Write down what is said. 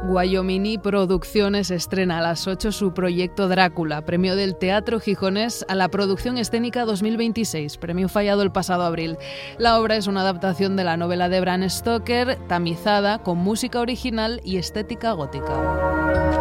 Guayomini Producciones estrena a las 8 su proyecto Drácula, premio del Teatro Gijonés a la producción escénica 2026, premio fallado el pasado abril. La obra es una adaptación de la novela de Bram Stoker, tamizada con música original y estética gótica.